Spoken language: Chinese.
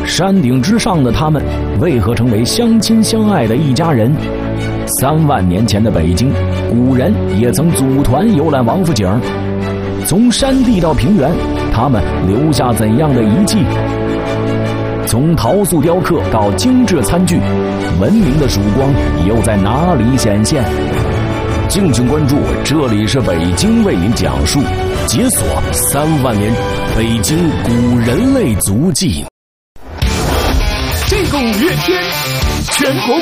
山顶之上的他们为何成为相亲相爱的一家人？3万年前的北京，古人也曾组团游览王府井。从山地到平原，他们留下怎样的遗迹？从陶塑雕刻到精致餐具，文明的曙光又在哪里显现？敬请关注，这里是北京为您讲述，解锁3万年北京古人类足迹。 这个5月天，全国